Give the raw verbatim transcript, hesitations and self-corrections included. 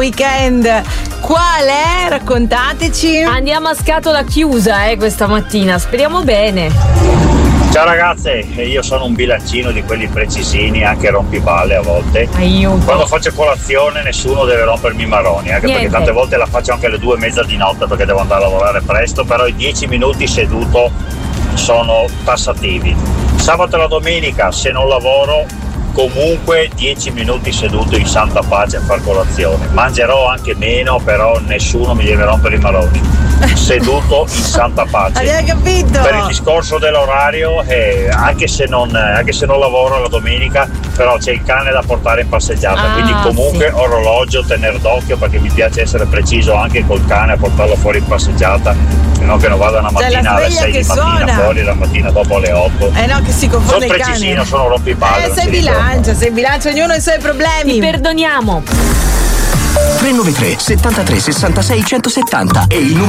weekend qual è? Raccontateci. Andiamo a scatola chiusa eh, questa mattina, speriamo bene. Ciao ragazze, io sono un bilancino di quelli precisini, anche rompiballe a volte. Aiuto. Quando faccio colazione nessuno deve rompermi i maroni, anche Niente. perché tante volte la faccio anche alle due e mezza di notte perché devo andare a lavorare presto, però i dieci minuti seduto sono tassativi. Sabato e la domenica, se non lavoro, comunque dieci minuti seduto in santa pace a far colazione. Mangerò anche meno, però nessuno mi deve rompere i maroni. Seduto in santa pace. Hai capito? Per il discorso dell'orario, eh, anche, se non, anche se non lavoro la domenica, però c'è il cane da portare in passeggiata, Ah, quindi comunque sì. orologio, tenere d'occhio, perché mi piace essere preciso anche col cane a portarlo fuori in passeggiata, se no che non vada una C'è la mattina alle sveglia sei che di mattina suona. fuori, la mattina dopo alle otto. Eh no, che si confonde Sono il cane. precisino, sono rompipalle. Eh, non sei si ricorda. bilancia, sei bilancia, ognuno ha i suoi problemi. Ti perdoniamo. tre nove tre settantatré sessantasei centosettanta è il numero